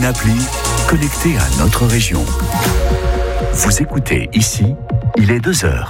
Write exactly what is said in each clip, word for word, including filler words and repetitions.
une appli connectée à notre région. Vous écoutez ici, il est deux heures.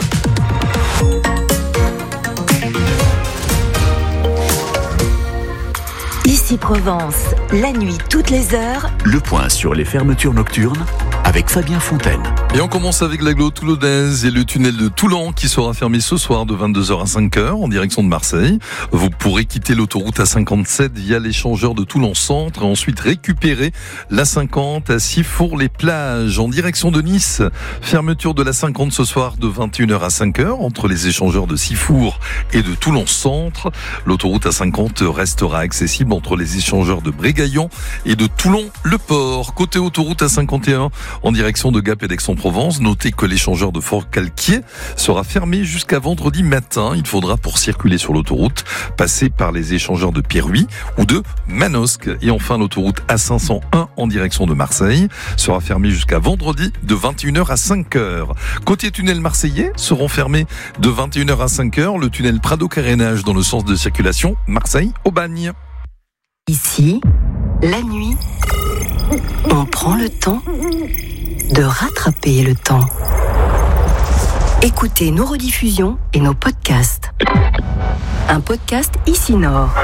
Ici Provence, la nuit toutes les heures. Le point sur les fermetures nocturnes avec Fabien Fontaine. Et on commence avec l'agglo toulonnaise et le tunnel de Toulon qui sera fermé ce soir de vingt-deux heures à cinq heures en direction de Marseille. Vous pourrez quitter l'autoroute A cinquante-sept via l'échangeur de Toulon Centre et ensuite récupérer l'A cinquante à Sifour-les-Plages en direction de Nice. Fermeture de l'A cinquante ce soir de vingt et une heures à cinq heures entre les échangeurs de Sifour et de Toulon Centre. L'autoroute A cinquante restera accessible entre les échangeurs de Brégaillon et de Toulon-le-Port. Côté autoroute A cinquante et un en direction de Gap et d'Aix-en-Provence, notez que l'échangeur de Fort-Calquier sera fermé jusqu'à vendredi matin. Il faudra pour circuler sur l'autoroute passer par les échangeurs de Pierruy ou de Manosque. Et enfin, l'autoroute A cinq cent un en direction de Marseille sera fermée jusqu'à vendredi de vingt et une heures à cinq heures. Côté tunnel marseillais, seront fermés de vingt et une heures à cinq heures le tunnel Prado-Carénage dans le sens de circulation Marseille-Aubagne. Ici, la nuit, on prend le temps de rattraper le temps. Écoutez nos rediffusions et nos podcasts. Un podcast Ici Nord.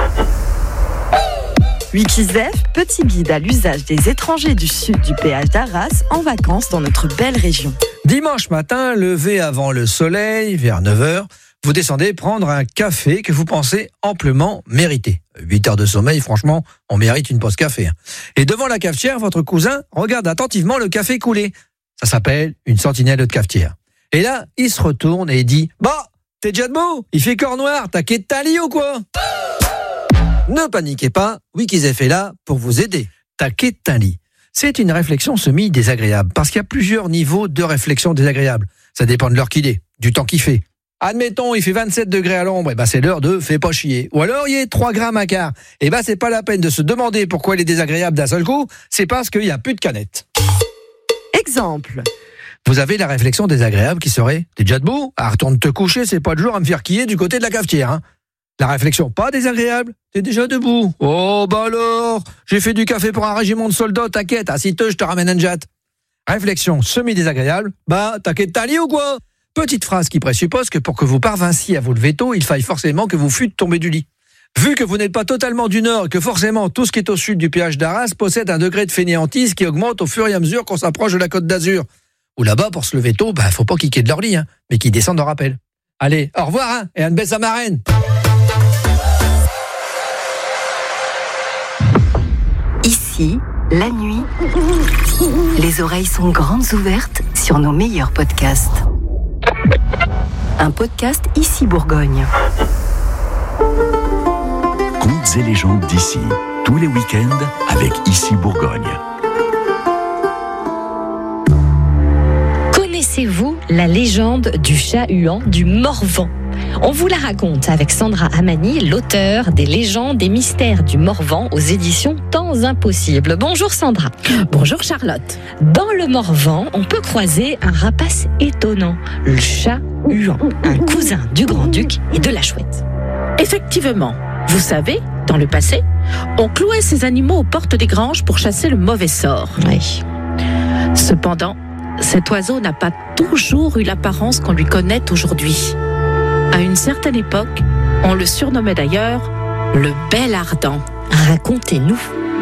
Wikizef, petit guide à l'usage des étrangers du sud du péage d'Arras en vacances dans notre belle région. Dimanche matin, levé avant le soleil, vers neuf heures, vous descendez prendre un café que vous pensez amplement mériter. huit heures de sommeil, franchement, on mérite une pause café. Et devant la cafetière, votre cousin regarde attentivement le café couler. Ça s'appelle une sentinelle de cafetière. Et là, il se retourne et dit « Bah, t'es déjà debout? Il fait corps noir, t'as quitté ta lit ou quoi ?» Ne paniquez pas, Wikizef est là pour vous aider. T'as quitté ta lit. C'est une réflexion semi-désagréable, parce qu'il y a plusieurs niveaux de réflexion désagréable. Ça dépend de l'heure qu'il est, du temps qu'il fait. Admettons, il fait vingt-sept degrés à l'ombre, et ben c'est l'heure de « fais pas chier ». Ou alors, il y a trois grammes à quart. Et ben c'est pas la peine de se demander pourquoi il est désagréable d'un seul coup, c'est parce qu'il y a plus de canettes. Exemple. Vous avez la réflexion désagréable qui serait « t'es déjà debout? Ah, retourne te coucher, c'est pas le jour à me faire quiller du côté de la cafetière. Hein. » La réflexion pas désagréable, « t'es déjà debout? Oh bah alors, j'ai fait du café pour un régiment de soldats, t'inquiète, assis-toi, je te ramène un jet. » Réflexion semi-désagréable, « bah t'inquiète ta lit ou quoi ?» Petite phrase qui présuppose que pour que vous parvinssiez à vous lever tôt, il faille forcément que vous fûtes tombé du lit. Vu que vous n'êtes pas totalement du Nord et que forcément tout ce qui est au sud du péage d'Arras possède un degré de fainéantise qui augmente au fur et à mesure qu'on s'approche de la Côte d'Azur. Ou là-bas, pour se lever tôt, bah, faut pas qu'ils quittent de leur lit, hein, mais qu'ils descendent en rappel. Allez, au revoir, hein, et Anne baisse à marraine. Ici, la nuit, les oreilles sont grandes ouvertes sur nos meilleurs podcasts. Un podcast Ici Bourgogne. Contes et légendes d'ici, tous les week-ends avec Ici Bourgogne. Connaissez-vous la légende du chat-huant du Morvan ? On vous la raconte avec Sandra Amani, l'auteure des légendes et mystères du Morvan aux éditions Temps Impossibles. Bonjour Sandra. Bonjour Charlotte. Dans le Morvan, on peut croiser un rapace étonnant, le chat-huant, un cousin du grand-duc et de la chouette. Effectivement, vous savez, dans le passé, on clouait ces animaux aux portes des granges pour chasser le mauvais sort. Oui. Cependant, cet oiseau n'a pas toujours eu l'apparence qu'on lui connaît aujourd'hui. À une certaine époque, on le surnommait d'ailleurs le Bel Ardent. Racontez-nous.